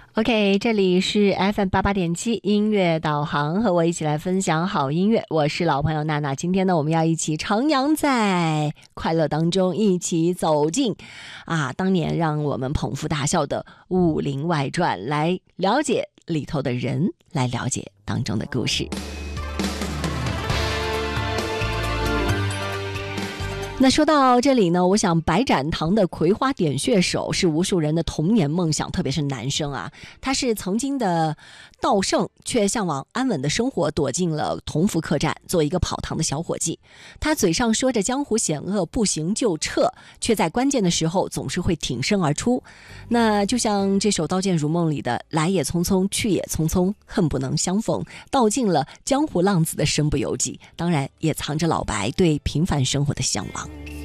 OK，这里是 FM88.7音乐导航，和我一起来分享好音乐。我是老朋友娜娜，今天呢，我们要一起徜徉在快乐当中，一起走进当年让我们捧腹大笑的《武林外传》，来了解里头的人，来了解当中的故事。那说到这里呢，我想白展堂的葵花点穴手是无数人的童年梦想，特别是男生啊。他是曾经的道圣，却向往安稳的生活，躲进了同福客栈，做一个跑堂的小伙计。他嘴上说着江湖险恶，不行就撤，却在关键的时候总是会挺身而出。那就像这首《刀剑如梦》里的来也匆匆，去也匆匆，恨不能相逢，道尽了江湖浪子的身不由己，当然也藏着老白对平凡生活的向往。